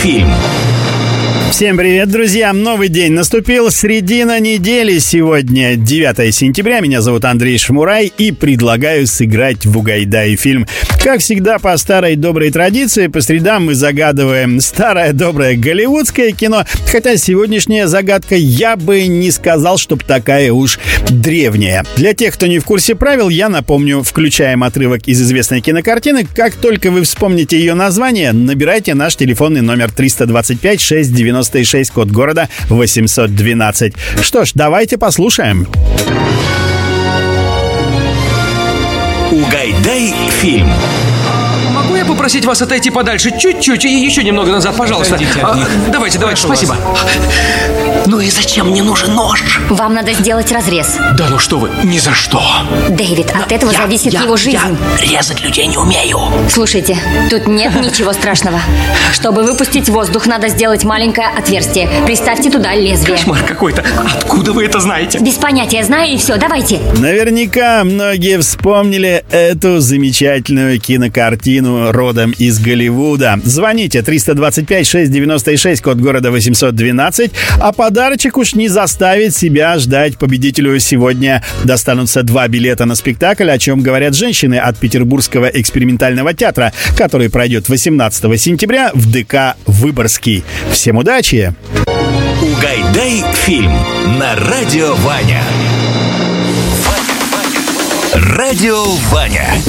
фильм. Всем привет, друзья! Новый день наступил, середина недели. Сегодня 9 сентября. Меня зовут Андрей Шмурай и предлагаю сыграть в «Угайдай фильм». Как всегда, по старой доброй традиции, по средам мы загадываем старое доброе голливудское кино. Хотя сегодняшняя загадка, я бы не сказал, чтоб такая уж древняя. Для тех, кто не в курсе правил, я напомню, включаем отрывок из известной кинокартины. Как только вы вспомните ее название, набирайте наш телефонный номер 325-696, код города 812. Что ж, давайте послушаем. «Угайдай фильм». Могу я попросить вас отойти подальше чуть-чуть и еще немного назад, пожалуйста? Давайте, спасибо. Ну и зачем мне нужен нож? Вам надо сделать разрез. Да ну что вы, ни за что. Дэвид, от этого зависит его жизнь. Я резать людей не умею. Слушайте, тут нет ничего страшного. Чтобы выпустить воздух, надо сделать маленькое отверстие. Приставьте туда лезвие. Кошмар какой-то. Откуда вы это знаете? Без понятия, знаю и все, давайте. Наверняка многие вспомнили эту замечательную кинокартину родом из Голливуда. Звоните 325-696, код города 812, а подарочек уж не заставит себя ждать. Победителю сегодня достанутся 2 билета на спектакль «О чем говорят женщины» от Петербургского экспериментального театра, который пройдет 18 сентября в ДК «Выборгский». Всем удачи! «Угайдай фильм» на Радио Ваня. Радио Ваня.